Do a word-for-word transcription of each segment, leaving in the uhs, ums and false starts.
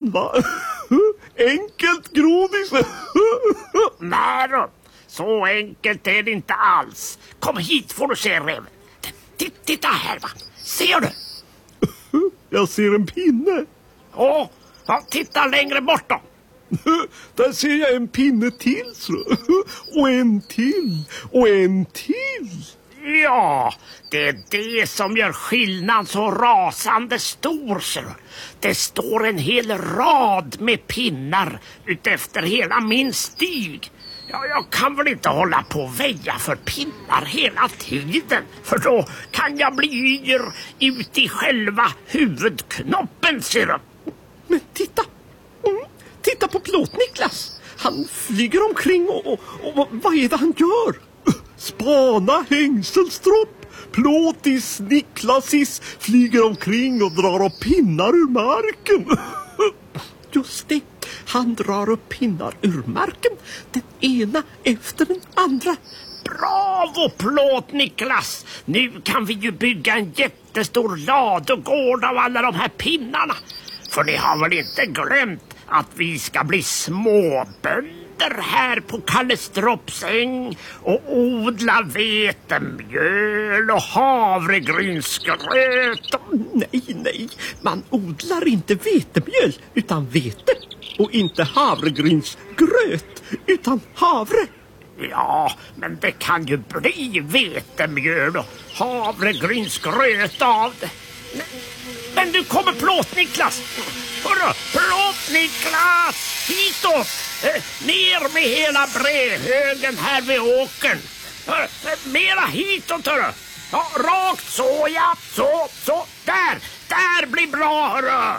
va? Enkelt, Grodis. Nej då, så enkelt är det inte alls. Kom hit får du se, räven. T- titta här, va? Ser du? Jag ser en pinne. Åh, ja, titta längre bort då. Där ser jag en pinne till, så. Och en till. Och en till. Ja, det är det som gör skillnad så rasande stor, så. Det står en hel rad med pinnar utefter hela min stig. Ja, jag kan väl inte hålla på och väja för pinnar hela tiden, för då kan jag bli yr ut i själva huvudknoppen, ser du. Men titta, mm, titta på Plåt-Niklas. Han flyger omkring och, och, och vad är det han gör? Spana hängselstropp. Plåtis Niklasis flyger omkring och drar upp pinnar ur marken. Just det, han drar upp pinnar ur marken. Den ena efter den andra. Bravo, Plåt-Niklas! Nu kan vi ju bygga en jättestor ladugård av alla de här pinnarna. För ni har väl inte glömt att vi ska bli småbönder här på Kallestropsäng och odla vetemjöl och havregrynsgröt. Nej, nej, man odlar inte vetemjöl utan vete. Och inte havregrynsgröt utan havre. Ja, men det kan ju bli vetemjöl och havregrynsgröt av det. Men, men du kommer Plåt-Niklas. Hörru, Plåt-Niklas! Hitåt! Eh, ner med hela brädhögen här vid åkern. Hörru, eh, mera hitåt, hörru. Ja, rakt så, ja. Så, så. Där, där blir bra, hörru.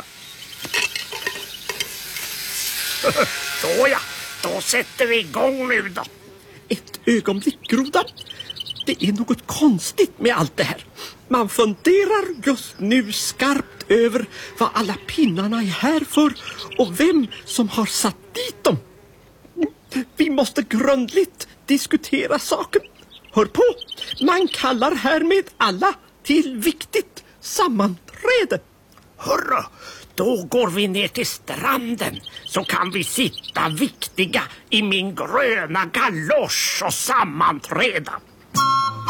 Så, ja. Då sätter vi igång nu då. Ett ögonblick, Groda. Det är något konstigt med allt det här. Man funderar just nu skarpt över vad alla pinnarna är här för och vem som har satt dit dem. Vi måste grundligt diskutera saken. Hör på, man kallar härmed alla till viktigt sammanträde. Hörru, då går vi ner till stranden så kan vi sitta viktiga i min gröna galosch och sammanträda.